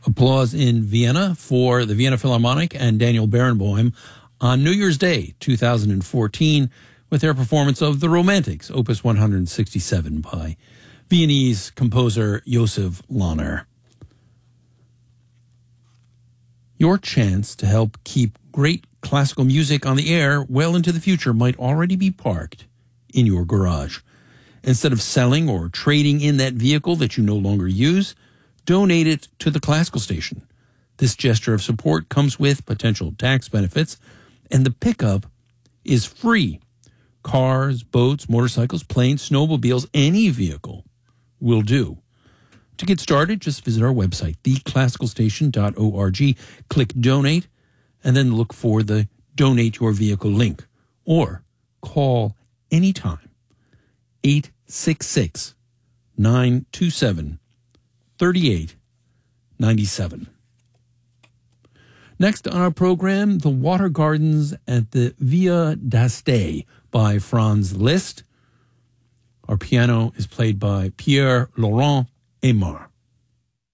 Applause in Vienna for the Vienna Philharmonic and Daniel Barenboim on New Year's Day, 2014, with their performance of The Romantics, Opus 167 by Viennese composer Josef Lahner. Your chance to help keep great classical music on the air well into the future might already be parked in your garage. Instead of selling or trading in that vehicle that you no longer use, donate it to the classical station. This gesture of support comes with potential tax benefits, and the pickup is free. Cars, boats, motorcycles, planes, snowmobiles, any vehicle will do. To get started, just visit our website, theclassicalstation.org, click Donate, and then look for the Donate Your Vehicle link. Or call anytime, 866-927-3897. Next on our program, The Water Gardens at the Via d'Este by Franz Liszt. Our piano is played by Pierre-Laurent Aimard.